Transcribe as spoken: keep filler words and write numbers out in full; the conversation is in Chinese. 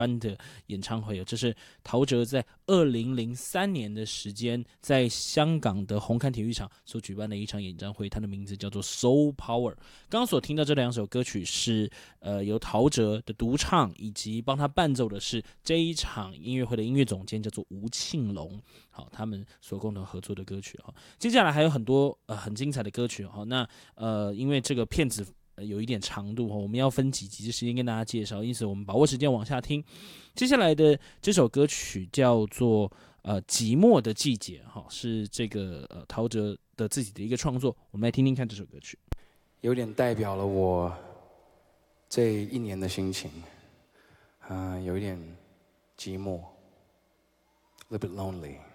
湾的演唱会，这是陶喆在二零零三年的时间，在香港的红磡体育场所举办的一场演唱会，它的名字叫做 Soul Power。刚刚所听到这两首歌曲是呃由陶喆的独唱，以及帮他伴奏的是这一场音乐会的音乐总监叫做吴庆隆，好，他们所共同合作的歌曲哈。接下来还有很多呃很精彩的歌曲哈。那呃因为这个片子有一点长度，我们要分几集的时间跟大家介绍，因此我们把握时间往下听。接下来的这首歌曲叫做呃《寂寞的季节》，是这个呃陶喆的自己的一个创作，我们来听听看这首歌曲。 有点代表了我这一年的心情，啊、呃，有一点寂寞 ，a little bit lonely。